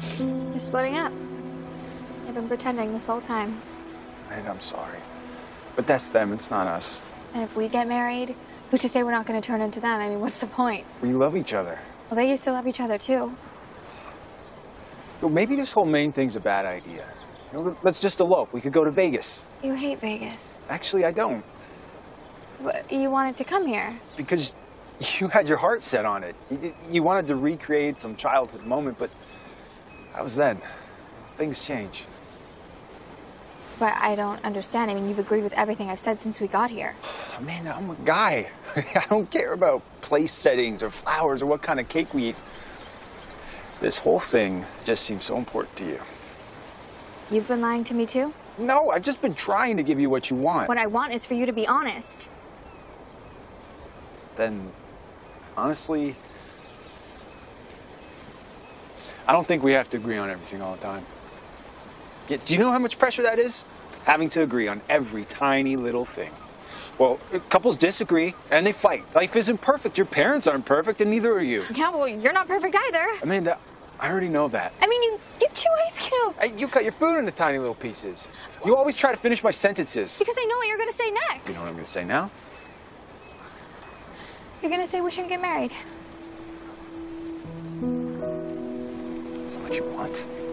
They're splitting up. They've been pretending this whole time. And I'm sorry. But that's them, it's not us. And if we get married, who's to say we're not going to turn into them? I mean, what's the point? We love each other. Well, they used to love each other, too. So maybe this whole Maine thing's a bad idea. You know, let's just elope. We could go to Vegas. You hate Vegas. Actually, I don't. But you wanted to come here. Because you had your heart set on it. You wanted to recreate some childhood moment, but that was then. Things change. But I don't understand. I mean, you've agreed with everything I've said since we got here. Amanda, I'm a guy. I don't care about place settings or flowers or what kind of cake we eat. This whole thing just seems so important to you. You've been lying to me, too? No, I've just been trying to give you what you want. What I want is for you to be honest. Then, honestly, I don't think we have to agree on everything all the time. Yeah, do you know how much pressure that is? Having to agree on every tiny little thing. Well, couples disagree and they fight. Life isn't perfect. Your parents aren't perfect and neither are you. Yeah, well, you're not perfect either. Amanda, I already know that. I mean, you chew ice cube. Hey, you cut your food into tiny little pieces. You always try to finish my sentences. Because I know what you're going to say next. You know what I'm going to say now? You're going to say we shouldn't get married. Is that what you want?